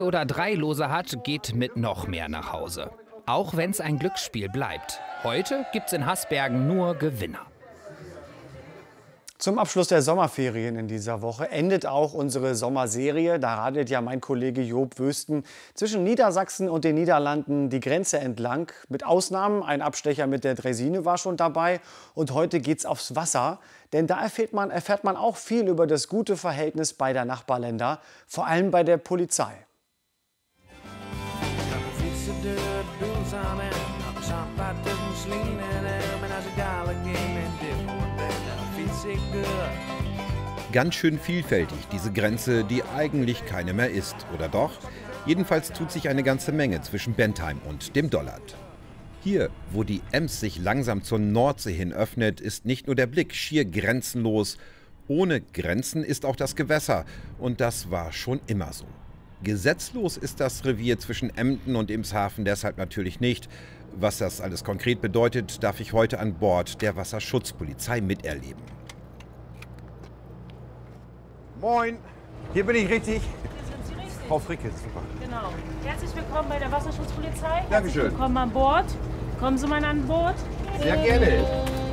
Oder 3 Lose hat, geht mit noch mehr nach Hause. Auch wenn es ein Glücksspiel bleibt. Heute gibt's in Hasbergen nur Gewinner. Zum Abschluss der Sommerferien in dieser Woche endet auch unsere Sommerserie. Da radelt ja mein Kollege Job Wüsten zwischen Niedersachsen und den Niederlanden die Grenze entlang. Mit Ausnahmen, ein Abstecher mit der Draisine war schon dabei. Und heute geht's aufs Wasser. Denn da erfährt man auch viel über das gute Verhältnis beider Nachbarländer, vor allem bei der Polizei. Ganz schön vielfältig, diese Grenze, die eigentlich keine mehr ist, oder doch? Jedenfalls tut sich eine ganze Menge zwischen Bentheim und dem Dollard. Hier, wo die Ems sich langsam zur Nordsee hin öffnet, ist nicht nur der Blick schier grenzenlos. Ohne Grenzen ist auch das Gewässer. Und das war schon immer so. Gesetzlos ist das Revier zwischen Emden und Emshaven deshalb natürlich nicht. Was das alles konkret bedeutet, darf ich heute an Bord der Wasserschutzpolizei miterleben. Moin, hier bin ich richtig. Hier sind Sie richtig. Frau Fricke, super. Genau. Herzlich willkommen bei der Wasserschutzpolizei. Dankeschön. Herzlich willkommen an Bord. Kommen Sie mal an Bord. Sehr gerne.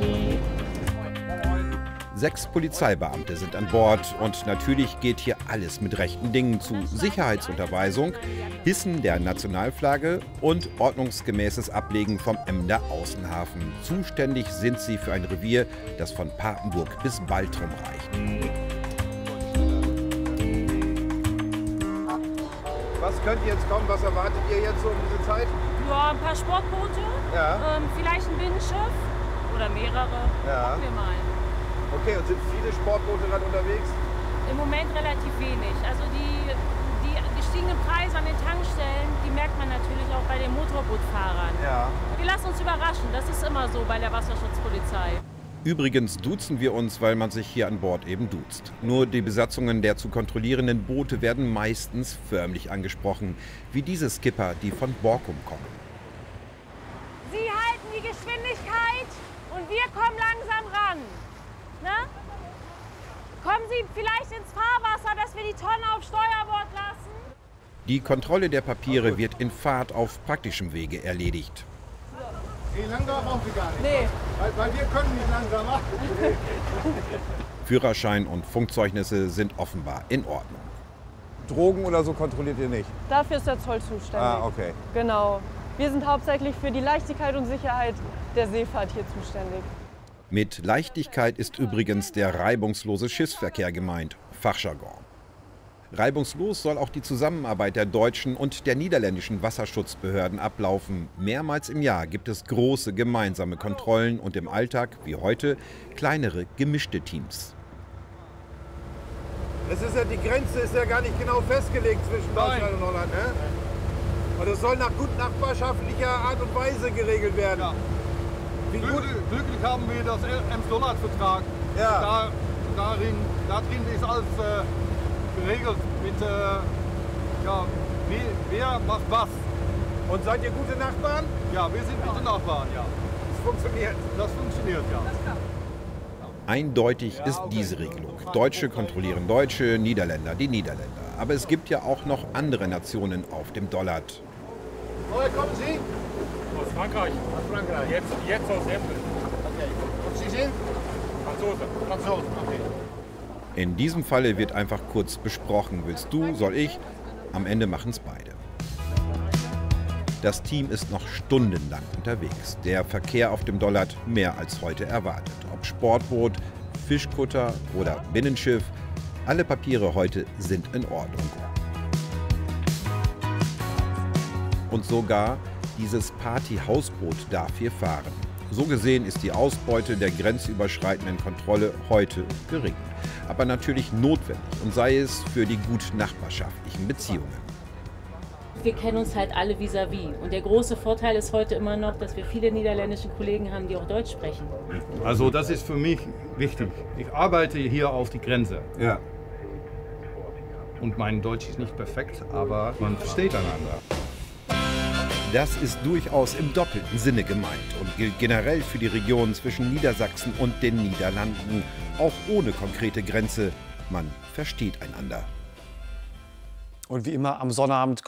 6 Polizeibeamte sind an Bord und natürlich geht hier alles mit rechten Dingen zu. Sicherheitsunterweisung, Hissen der Nationalflagge und ordnungsgemäßes Ablegen vom Emder Außenhafen. Zuständig sind sie für ein Revier, das von Papenburg bis Baltrum reicht. Was könnte jetzt kommen? Was erwartet ihr jetzt so um diese Zeit? Ja, ein paar Sportboote. Ja. Vielleicht ein Binnenschiff. Oder mehrere. Ja. Gucken wir mal. Okay, und sind viele Sportboote gerade unterwegs? Im Moment relativ wenig. Also die gestiegenen Preise an den Tankstellen, die merkt man natürlich auch bei den Motorbootfahrern. Ja. Wir lassen uns überraschen. Das ist immer so bei der Wasserschutzpolizei. Übrigens duzen wir uns, weil man sich hier an Bord eben duzt. Nur die Besatzungen der zu kontrollierenden Boote werden meistens förmlich angesprochen, wie diese Skipper, die von Borkum kommen. Sie halten die Geschwindigkeit und wir kommen langsam ran. Ne? Kommen Sie vielleicht ins Fahrwasser, dass wir die Tonne auf Steuerbord lassen? Die Kontrolle der Papiere wird in Fahrt auf praktischem Wege erledigt. Langsam brauchen Sie gar nicht. Nee. Weil wir können nicht langsamer. Führerschein und Funkzeugnisse sind offenbar in Ordnung. Drogen oder so kontrolliert ihr nicht? Dafür ist der Zoll zuständig. Okay. Genau. Wir sind hauptsächlich für die Leichtigkeit und Sicherheit der Seefahrt hier zuständig. Mit Leichtigkeit ist übrigens der reibungslose Schiffsverkehr gemeint, Fachjargon. Reibungslos soll auch die Zusammenarbeit der deutschen und der niederländischen Wasserschutzbehörden ablaufen. Mehrmals im Jahr gibt es große gemeinsame Kontrollen und im Alltag, wie heute, kleinere gemischte Teams. Es ist ja, die Grenze ist ja gar nicht genau festgelegt zwischen Deutschland und Holland, ne? Und es soll nach gut nachbarschaftlicher Art und Weise geregelt werden. Ja. Glücklich haben wir das Ems-Dollard-Vertrag. Ja. Darin ist alles geregelt mit, wer macht was. Und seid ihr gute Nachbarn? Ja, wir sind gute Nachbarn, ja. Das funktioniert. Das funktioniert, ja. Eindeutig ist diese Regelung. Deutsche kontrollieren Deutsche, Niederländer die Niederländer. Aber es gibt ja auch noch andere Nationen auf dem Dollard. Woher kommen Sie? Aus Frankreich. Aus Frankreich. Jetzt aus Emden. Okay. Und Sie sind? Franzose. Franzosen, okay. In diesem Falle wird einfach kurz besprochen. Willst du, soll ich? Am Ende machen es beide. Das Team ist noch stundenlang unterwegs. Der Verkehr auf dem Dollard mehr als heute erwartet. Ob Sportboot, Fischkutter oder Binnenschiff, alle Papiere heute sind in Ordnung. Und sogar dieses Party-Hausboot darf hier fahren. So gesehen ist die Ausbeute der grenzüberschreitenden Kontrolle heute gering. Aber natürlich notwendig und sei es für die gut nachbarschaftlichen Beziehungen. Wir kennen uns halt alle vis-à-vis. Und der große Vorteil ist heute immer noch, dass wir viele niederländische Kollegen haben, die auch Deutsch sprechen. Also das ist für mich wichtig. Ich arbeite hier auf die Grenze. Ja. Und mein Deutsch ist nicht perfekt, aber man versteht einander. Das ist durchaus im doppelten Sinne gemeint und gilt generell für die Region zwischen Niedersachsen und den Niederlanden. Auch ohne konkrete Grenze. Man versteht einander. Und wie immer am Sonnabend